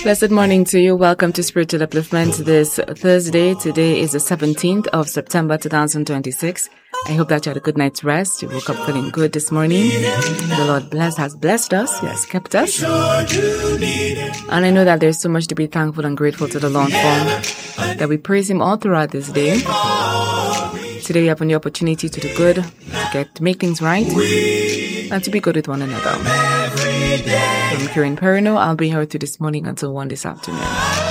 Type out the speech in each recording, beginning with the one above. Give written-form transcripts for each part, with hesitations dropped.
Blessed morning to you. Welcome to Spiritual Upliftment this Thursday. Today is the 17th of September 2026. I hope that you had a good night's rest. You woke up feeling good this morning. The Lord has blessed us. He has kept us. And I know that there's so much to be thankful and grateful to the Lord for, that we praise Him all throughout this day. Today we have the opportunity to do good, to make things right, and to be good with one another. I'm Karen Perino. I'll be here with you this morning until 1 this afternoon.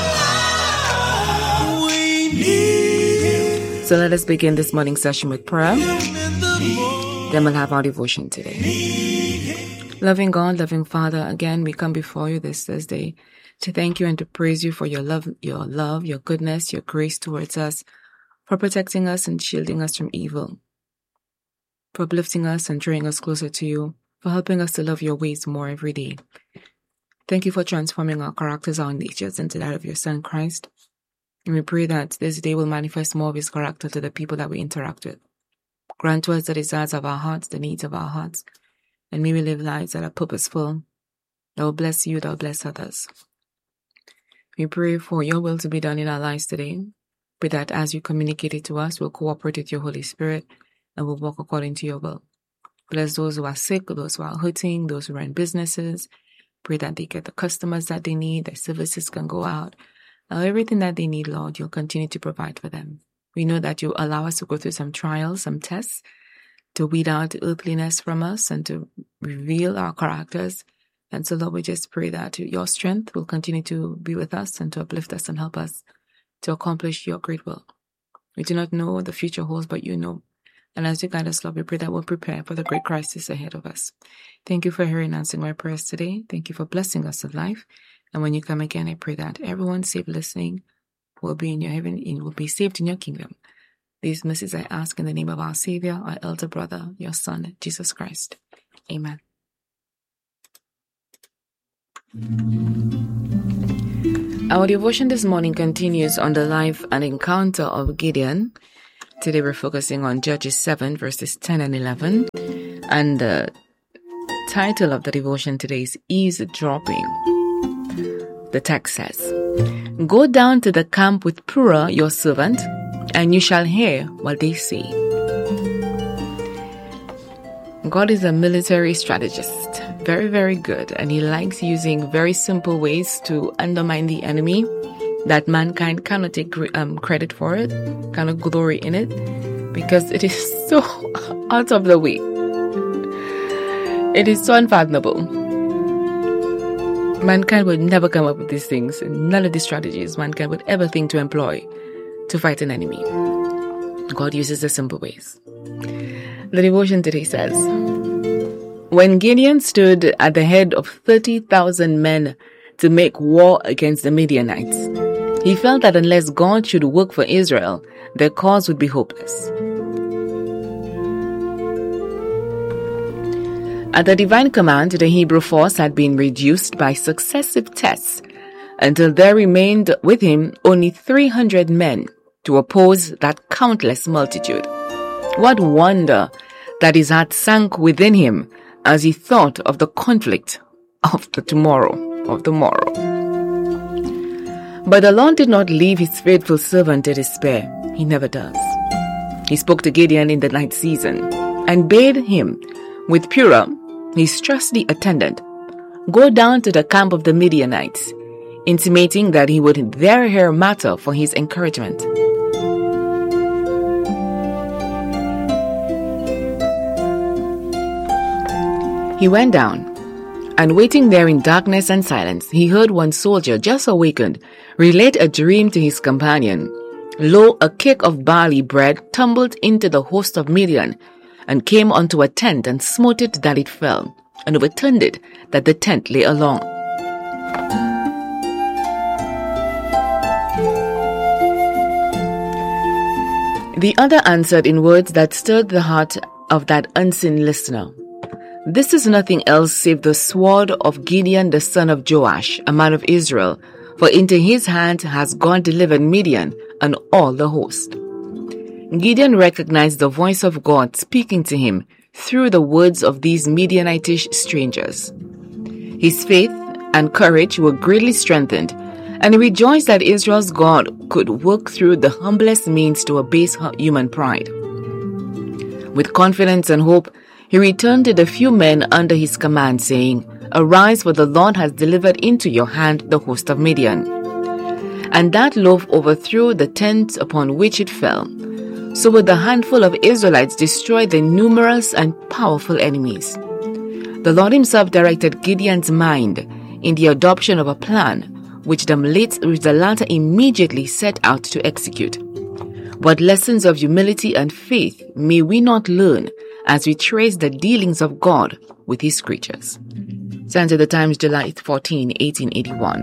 So let us begin this morning session with prayer. Then we'll have our devotion today. Loving God, loving Father, again we come before you this Thursday to thank you and to praise you for your love, your goodness, your grace towards us, for protecting us and shielding us from evil, for uplifting us and drawing us closer to you, for helping us to love your ways more every day. Thank you for transforming our characters, our natures into that of your Son Christ. And we pray that this day will manifest more of His character to the people that we interact with. Grant to us the desires of our hearts, the needs of our hearts, and may we live lives that are purposeful, that will bless you, that will bless others. We pray for your will to be done in our lives today. Pray that as you communicate it to us, we'll cooperate with your Holy Spirit and we'll walk according to your will. Bless those who are sick, those who are hurting, those who run businesses. Pray that they get the customers that they need, their services can go out. Everything that they need, Lord, you'll continue to provide for them. We know that you allow us to go through some trials, some tests, to weed out earthliness from us and to reveal our characters. And so, Lord, we just pray that your strength will continue to be with us and to uplift us and help us to accomplish your great will. We do not know what the future holds, but you know. And as you guide us, Lord, we pray that we'll prepare for the great crisis ahead of us. Thank you for hearing and answering my prayers today. Thank you for blessing us with life. And when you come again, I pray that everyone saved listening will be in your heaven and will be saved in your kingdom. These mercies I ask in the name of our Savior, our elder brother, your Son, Jesus Christ. Amen. Our devotion this morning continues on the life and encounter of Gideon. Today we're focusing on Judges 7 verses 10 and 11. And the title of the devotion today is Eavesdropping. The text says, "Go down to the camp with Purah your servant, and you shall hear what they say." God is a military strategist. Very, very good. And He likes using very simple ways to undermine the enemy that mankind cannot take credit for it, cannot glory in it, because it is so out of the way. It is so unfathomable. Mankind would never come up with these things. None of these strategies mankind would ever think to employ to fight an enemy. God uses the simple ways. The devotion today says, when Gideon stood at the head of 30,000 men to make war against the Midianites, he felt that unless God should work for Israel, their cause would be hopeless. At the divine command, the Hebrew force had been reduced by successive tests until there remained with him only 300 men to oppose that countless multitude. What wonder that his heart sank within him as he thought of the conflict of the morrow. But the Lord did not leave His faithful servant to despair. He never does. He spoke to Gideon in the night season and bade him, with Purah, his trusty attendant, go down to the camp of the Midianites, intimating that he would there hear matter for his encouragement. He went down, and waiting there in darkness and silence, he heard one soldier, just awakened, relate a dream to his companion. Lo, a cake of barley bread tumbled into the host of Midian, and came unto a tent, and smote it that it fell, and overturned it that the tent lay along. The other answered in words that stirred the heart of that unseen listener. This is nothing else save the sword of Gideon the son of Joash, a man of Israel, for into his hand has God delivered Midian and all the host. Gideon recognized the voice of God speaking to him through the words of these Midianitish strangers. His faith and courage were greatly strengthened And he rejoiced that Israel's God could work through the humblest means to abase human pride. With confidence and hope, he returned to the few men under his command, saying, "Arise, for the Lord has delivered into your hand the host of Midian." And that loaf overthrew the tent upon which it fell. So would the handful of Israelites destroy their numerous and powerful enemies. The Lord himself directed Gideon's mind in the adoption of a plan, which the latter immediately set out to execute. What lessons of humility and faith may we not learn as we trace the dealings of God with his creatures? Sent to the Times, July 14, 1881.